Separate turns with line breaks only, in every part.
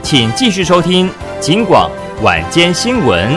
请继续收听警广晚间新闻。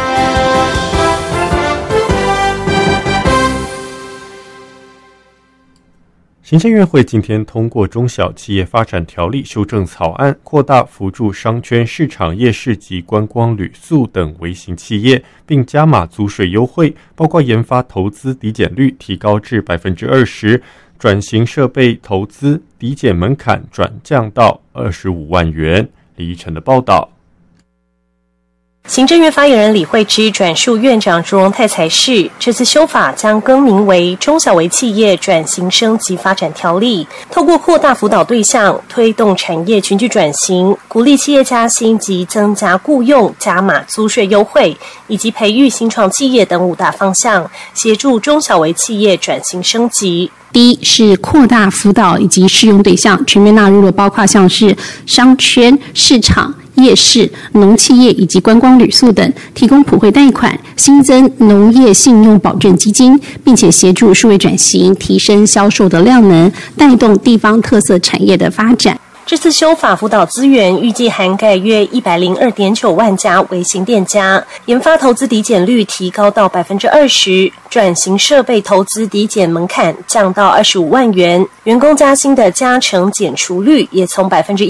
行政院会今天通过中小企业发展条例修正草案，扩大扶助商圈、市场、夜市及观光旅宿等微型企业，并加码租税优惠，包括研发投资抵减率提高至 20%， 转型设备投资抵减门槛转降到25万元。李依晨的报道。
行政院发言人李惠芝转述院长卓荣泰才是，这次修法将更名为《中小微企业转型升级发展条例》，透过扩大辅导对象，推动产业群聚转型，鼓励企业加薪及增加雇用、加码租税优惠，以及培育新创企业等5大方向，协助中小微企业转型升级。
第一是扩大辅导以及适用对象，全面纳入了包括像是商圈、市场、夜市、农企业以及观光旅宿等，提供普惠贷款，新增农业信用保证基金，并且协助数位转型，提升销售的量能，带动地方特色产业的发展。
这次修法辅导资源预计涵盖约 102.9 万家微型店家，研发投资抵减率提高到 20%， 转型设备投资抵减门槛降到25万元，员工加薪的加成减除率也从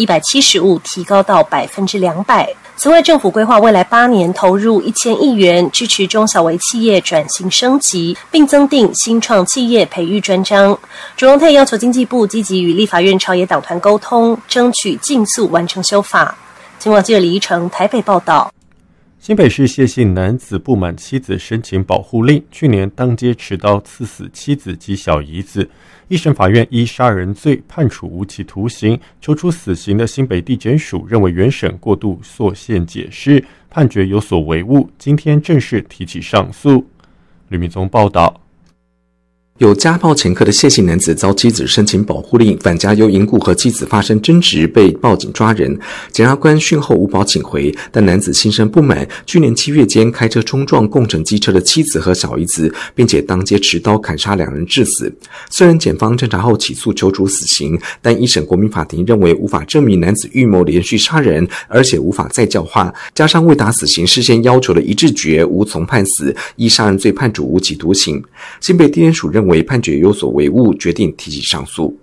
175% 提高到 200%。此外，政府规划未来8年投入1000亿元，支持中小微企业转型升级，并增订新创企业培育专章。卓荣泰要求经济部积极与立法院朝野党团沟通，争取尽速完成修法。警广记者李依成台北报道。
新北市谢姓男子不满妻子申请保护令，去年当街持刀刺死妻子及小姨子。一审法院依杀人罪判处无期徒刑，求处死刑的新北地检署认为原审过度缩限解释，判决有所违误，今天正式提起上诉。吕明宗报道。
有家暴前科的谢姓男子遭妻子申请保护令，返家又因故和妻子发生争执被报警抓人，检察官讯后无保请回，但男子心生不满，去年7月间开车冲撞共乘机车的妻子和小姨子，并且当街持刀砍杀2人致死。虽然检方侦查后起诉求处死刑，但一审国民法庭认为无法证明男子预谋连续杀人，而且无法再教化，加上未达死刑事先要求的一致决，无从判死，依杀人罪判处无期徒刑。新北地检署认为判决有所违误，决定提起上诉。